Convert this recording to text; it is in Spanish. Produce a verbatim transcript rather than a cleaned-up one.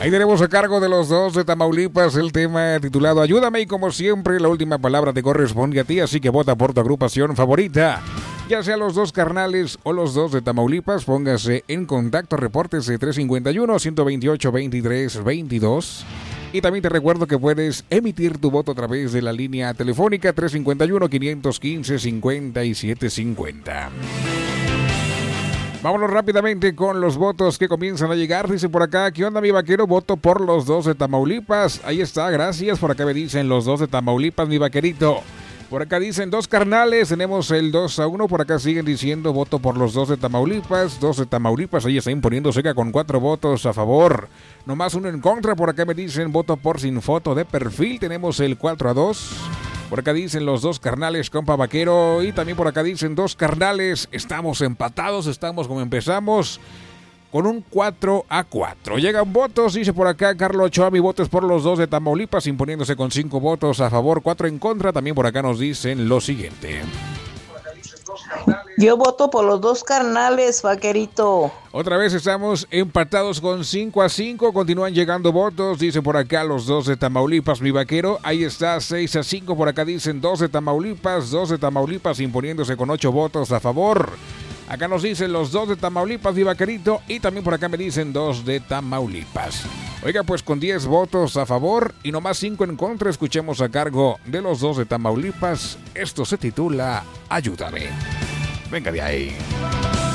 Ahí tenemos a cargo de los dos de Tamaulipas el tema titulado Ayúdame, y como siempre la última palabra te corresponde a ti, así que vota por tu agrupación favorita. Ya sea los dos carnales o los dos de Tamaulipas, póngase en contacto, repórtese tres cinco uno, uno dos ocho, veintitrés veintidós. Y también te recuerdo que puedes emitir tu voto a través de la línea telefónica tres cinco uno, cinco uno cinco, cincuenta y siete cincuenta. Vámonos rápidamente con los votos que comienzan a llegar. Dice por acá, ¿qué onda mi vaquero? Voto por los dos de Tamaulipas. Ahí está, gracias. Por acá me dicen los dos de Tamaulipas, mi vaquerito. Por acá dicen dos carnales, tenemos el dos a uno. Por acá siguen diciendo voto por los dos de Tamaulipas. Dos de Tamaulipas, ahí está imponiendo seca con cuatro votos a favor. Nomás uno en contra. Por acá me dicen voto por sin foto de perfil. Tenemos el cuatro a dos. Por acá dicen los dos carnales, compa vaquero. Y también por acá dicen dos carnales. Estamos empatados, estamos como empezamos, con un cuatro a cuatro. Llegan votos, dice por acá Carlos Ochoa, mi voto es por los dos de Tamaulipas, imponiéndose con cinco votos a favor, cuatro en contra. También por acá nos dicen lo siguiente. Yo voto por los dos carnales, vaquerito. Otra vez estamos empatados con cinco a cinco. Continúan llegando votos. Dicen por acá los dos de Tamaulipas, mi vaquero. Ahí está, seis a cinco. Por acá dicen dos de Tamaulipas. Dos de Tamaulipas imponiéndose con ocho votos a favor. Acá nos dicen los dos de Tamaulipas, mi vaquerito. Y también por acá me dicen dos de Tamaulipas. Oiga, pues con diez votos a favor y nomás cinco en contra, escuchemos a cargo de los dos de Tamaulipas. Esto se titula Ayúdame. Venga de ahí.